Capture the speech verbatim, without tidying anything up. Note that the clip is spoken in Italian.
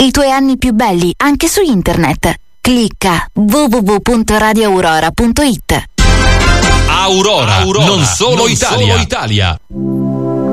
i tuoi anni più belli anche su internet. Clicca w w w punto radio aurora punto it. Aurora, Aurora, non solo non Italia. Solo Italia.